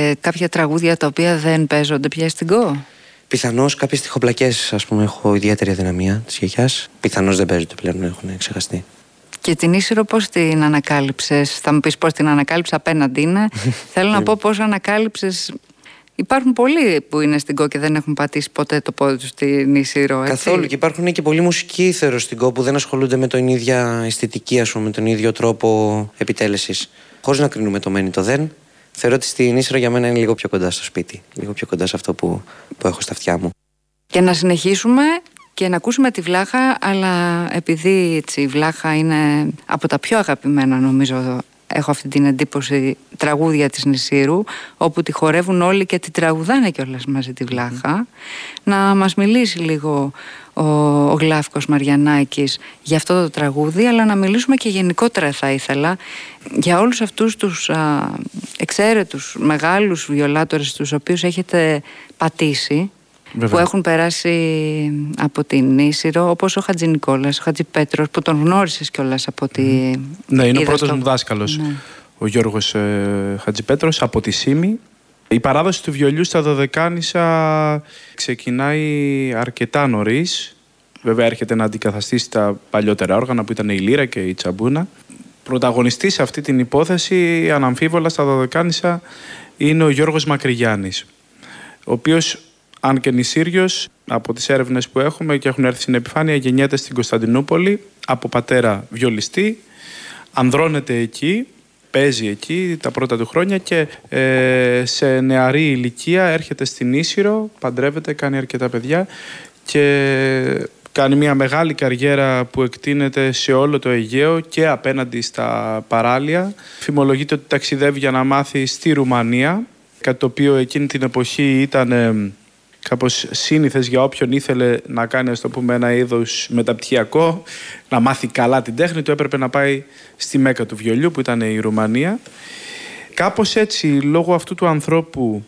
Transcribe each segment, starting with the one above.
κάποια τραγούδια τα οποία δεν παίζονται πια στην ΚΟ? Πιθανώς κάποιες στιχοπλακές, ας πούμε, έχω ιδιαίτερη αδυναμία της γιαγιάς. Πιθανώς δεν παίζονται πλέον, έχουν ξεχαστεί. Και την Ίσυρο πώς την ανακάλυψες? Θα μου πεις πώς την ανακάλυψα, απέναντι είναι. Θέλω να πω πώς ανακάλυψες. Υπάρχουν πολλοί που είναι στην ΚΟ και δεν έχουν πατήσει ποτέ το πόδι τους στην Ίσυρο, έτσι. Καθόλου. Και υπάρχουν και πολλοί μουσικοί, θεωρώ, στην ΚΟ που δεν ασχολούνται με την ίδια αισθητική, ας πούμε, με τον ίδιο τρόπο επιτέλεσης. Χωρίς να κρίνουμε το μένει το δεν. Θεωρώ ότι στην Ίσυρο για μένα είναι λίγο πιο κοντά στο σπίτι. Λίγο πιο κοντά σε αυτό που έχω στα αυτιά μου. Και να συνεχίσουμε και να ακούσουμε τη Βλάχα, αλλά επειδή έτσι, η Βλάχα είναι από τα πιο αγαπημένα, νομίζω, έχω αυτή την εντύπωση, τραγούδια της Νησύρου, όπου τη χορεύουν όλοι και τη τραγουδάνε κιόλας μαζί τη Βλάχα. Να μας μιλήσει λίγο ο Γλάφκος Μαριανάκης για αυτό το τραγούδι, αλλά να μιλήσουμε και γενικότερα, θα ήθελα, για όλους αυτούς τους εξαίρετους μεγάλους βιολάτορες τους οποίους έχετε πατήσει. Βέβαια. Που έχουν περάσει από την Ίσυρο, όπως ο Χατζηνικόλας, ο Χατζηπέτρος, που τον γνώρισες κιόλας από τη... Ναι, είναι ο πρώτος μου δάσκαλος, ναι. Ο Γιώργος Χατζηπέτρος, από τη Σύμη. Η παράδοση του βιολιού στα Δωδεκάνησα ξεκινάει αρκετά νωρίς. Βέβαια έρχεται να αντικαταστήσει τα παλιότερα όργανα που ήταν η λύρα και η τσαμπούνα. Πρωταγωνιστής σε αυτή την υπόθεση, αναμφίβολα, στα Δωδεκάνησα είναι ο Γιώργος Μακρυγιάννης, ο οποίος, αν και νησίριος, από τις έρευνες που έχουμε και έχουν έρθει στην επιφάνεια, γεννιέται στην Κωνσταντινούπολη από πατέρα βιολιστή, ανδρώνεται εκεί, παίζει εκεί τα πρώτα του χρόνια και σε νεαρή ηλικία έρχεται στην Ίσυρο, παντρεύεται, κάνει αρκετά παιδιά και κάνει μια μεγάλη καριέρα που εκτείνεται σε όλο το Αιγαίο και απέναντι στα παράλια. Φημολογείται ότι ταξιδεύει για να μάθει στη Ρουμανία, κάτι το οποίο εκείνη την εποχή ήταν κάπως σύνηθες για όποιον ήθελε να κάνει, ας το πούμε, ένα είδος μεταπτυχιακό, να μάθει καλά την τέχνη του, έπρεπε να πάει στη Μέκα του βιολιού, που ήταν η Ρουμανία. Κάπως έτσι, λόγω αυτού του ανθρώπου,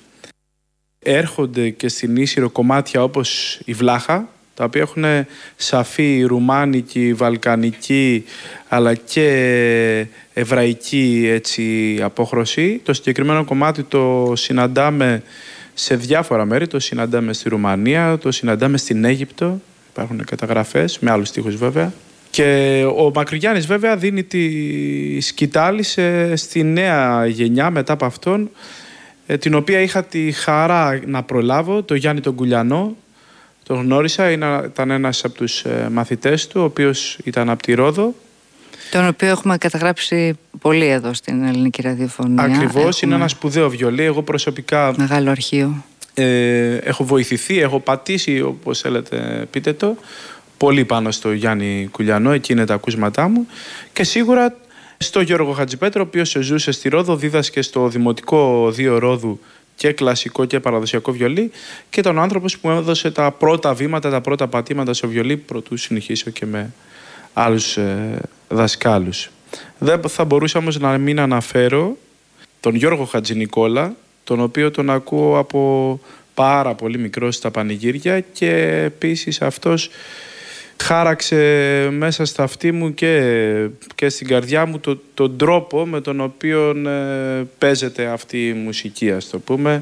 έρχονται και στην Ίσυρο κομμάτια όπως η Βλάχα, τα οποία έχουν σαφή ρουμάνικη, βαλκανική, αλλά και εβραϊκή, έτσι, απόχρωση. Το συγκεκριμένο κομμάτι το συναντάμε σε διάφορα μέρη, το συναντάμε στη Ρουμανία, το συναντάμε στην Αίγυπτο, υπάρχουν καταγραφές, με άλλους στίχους βέβαια. Και ο Μακρυγιάννης βέβαια δίνει τη σκητάλη στη νέα γενιά μετά από αυτόν, την οποία είχα τη χαρά να προλάβω, το Γιάννη τον Κουλιανό. Τον γνώρισα, ήταν ένας από τους μαθητές του, ο οποίος ήταν από τη Ρόδο. Τον οποίο έχουμε καταγράψει πολύ εδώ στην ελληνική ραδιοφωνία. Ακριβώς, είναι ένα σπουδαίο βιολί. Εγώ προσωπικά... Μεγάλο αρχείο. Έχω βοηθηθεί, έχω πατήσει, όπως θέλετε πείτε το, πολύ πάνω στο Γιάννη Κουλιανό, εκεί είναι τα ακούσματά μου. Και σίγουρα στο Γιώργο Χατζηπέτρο, ο οποίος ζούσε στη Ρόδο, δίδασκε στο Δημοτικό 2 Ρόδου και κλασικό και παραδοσιακό βιολί, και ήταν ο άνθρωπος που μου έδωσε τα πρώτα βήματα, τα πρώτα πατήματα στο βιολί, προτού συνεχίσω και με άλλους δασκάλους. Δεν θα μπορούσα όμως να μην αναφέρω τον Γιώργο Χατζηνικόλα, τον οποίο τον ακούω από πάρα πολύ μικρός στα πανηγύρια, και επίσης αυτός χάραξε μέσα στα αυτή μου και στην καρδιά μου τον τρόπο με τον οποίο παίζεται αυτή η μουσική, ας το πούμε,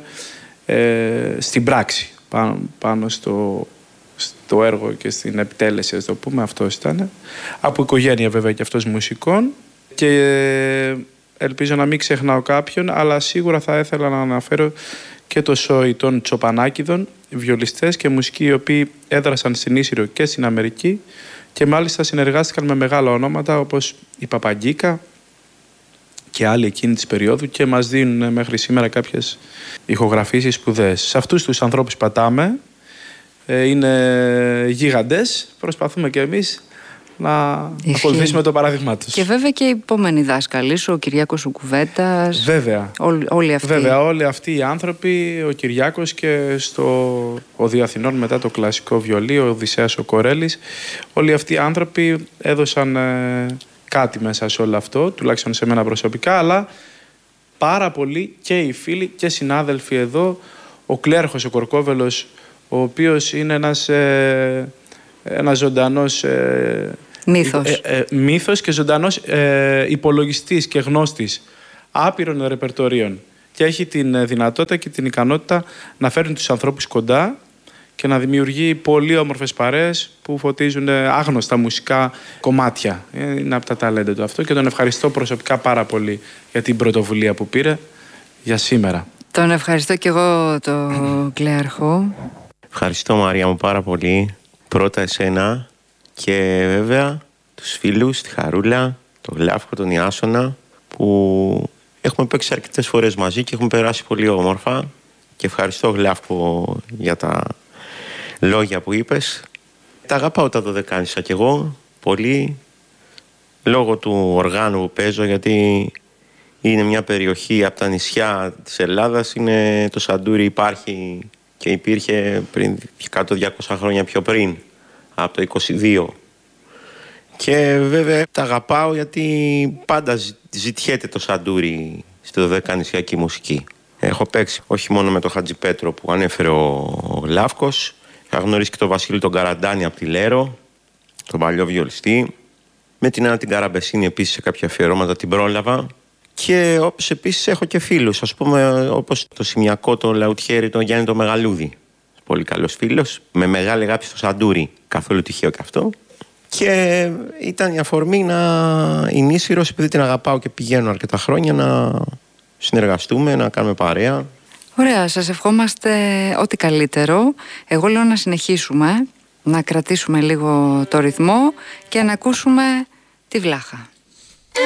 στην πράξη, πάνω στο έργο και στην επιτέλεση, ας το πούμε. Αυτός ήταν από οικογένεια βέβαια και αυτός μουσικών, και ελπίζω να μην ξεχνάω κάποιον, αλλά σίγουρα θα ήθελα να αναφέρω και το σόι των Τσοπανάκηδων, βιολιστές και μουσικοί οι οποίοι έδρασαν στην Ίσυρο και στην Αμερική, και μάλιστα συνεργάστηκαν με μεγάλα ονόματα όπως η Παπαγκίκα και άλλοι εκείνη της περίοδου, και μας δίνουν μέχρι σήμερα κάποιες ηχογραφήσεις σπουδαίες. Σε αυτούς τους ανθρώπους πατάμε, είναι γίγαντες, προσπαθούμε και εμείς να ακολουθήσουμε το παράδειγμα τους. Και βέβαια και οι επόμενοι δάσκαλοι σου, ο Κυριάκος ο Κουβέτας. Βέβαια. Όλοι αυτοί. Βέβαια, όλοι αυτοί οι άνθρωποι, ο Κυριάκος και ο Διαθηνών μετά το κλασικό βιολί, ο Οδυσσέας ο Κορέλης, όλοι αυτοί οι άνθρωποι έδωσαν κάτι μέσα σε όλο αυτό, τουλάχιστον σε μένα προσωπικά, αλλά πάρα πολύ και οι φίλοι και συνάδελφοι εδώ, ο Κλέρχος ο Κορκόβελος, ο οποίος είναι ένας ζωντανός μύθος και ζωντανός υπολογιστής και γνώστης άπειρων ρεπερτορίων και έχει την δυνατότητα και την ικανότητα να φέρνει τους ανθρώπους κοντά και να δημιουργεί πολύ όμορφες παρέες που φωτίζουν άγνωστα μουσικά κομμάτια. Είναι από τα ταλέντα του αυτό και τον ευχαριστώ προσωπικά πάρα πολύ για την πρωτοβουλία που πήρε για σήμερα. Τον ευχαριστώ και εγώ τον Κλέαρχο. Ευχαριστώ Μαρία μου πάρα πολύ. Πρώτα εσένα και βέβαια τους φίλους, τη Χαρούλα, τον Γλάφκο, τον Ιάσονα που έχουμε παίξει αρκετές φορές μαζί και έχουμε περάσει πολύ όμορφα και ευχαριστώ Γλάφκο για τα λόγια που είπες. Τα αγαπάω τα Δωδεκάνησα κι εγώ πολύ λόγω του οργάνου που παίζω, γιατί είναι μια περιοχή από τα νησιά της Ελλάδας. Το Σαντούρι υπάρχει και υπήρχε πριν 100-200 χρόνια πιο πριν, από το 22. Και βέβαια τα αγαπάω γιατί πάντα ζητιέται το Σαντούρι στη δωδεκανησιακή μουσική. Έχω παίξει όχι μόνο με τον Χατζηπέτρο που ανέφερε ο Γλάφκος, είχα γνωρίσει και τον Βασίλη τον Καραντάνη από τη Λέρο, τον παλιό βιολιστή. Με την Άννα την Καραμπεσίνη επίσης σε κάποια αφιερώματα την πρόλαβα. Και όπως επίσης έχω και φίλους, ας πούμε όπως το Σημειακό, το Λαουτιέρι, τον Γιάννη τον Μεγαλούδη. Πολύ καλός φίλος, με μεγάλη αγάπη στο Σαντούρι, καθόλου τυχαίο και αυτό. Και ήταν η αφορμή η Νήσυρος, επειδή την αγαπάω και πηγαίνω αρκετά χρόνια, να συνεργαστούμε, να κάνουμε παρέα. Ωραία, σας ευχόμαστε ό,τι καλύτερο. Εγώ λέω να συνεχίσουμε, να κρατήσουμε λίγο το ρυθμό και να ακούσουμε τη Βλάχα.